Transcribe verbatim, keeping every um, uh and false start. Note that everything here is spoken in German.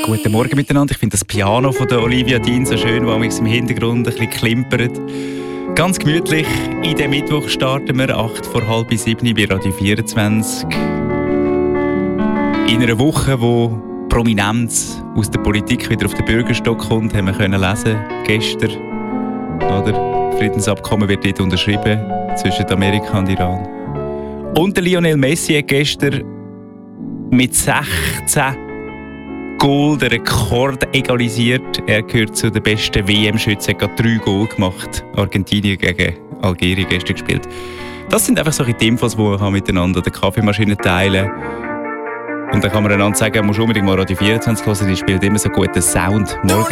Guten Morgen miteinander. Ich finde das Piano von der Olivia Dean so schön, das im Hintergrund ein bisschen klimpert. Ganz gemütlich. In den Mittwoch starten wir acht vor halb sieben bei Radio vierundzwanzig. In einer Woche, wo Prominenz aus der Politik wieder auf den Bürgerstock kommt, haben wir können lesen gestern. Oder? Friedensabkommen wird dort unterschrieben zwischen Amerika und Iran. Und der Lionel Messi hat gestern mit sechzehn Goal den Rekord egalisiert. Er gehört zu den besten W M-Schützen, hat gerade drei Goal gemacht. Argentinien gegen Algerien gestern gespielt. Das sind einfach solche Infos, die wir miteinander die Kaffeemaschine teilen. Und dann kann man einander sagen, man muss unbedingt mal Radio vierundzwanzig hören, die spielt immer so guten Sound. Morgen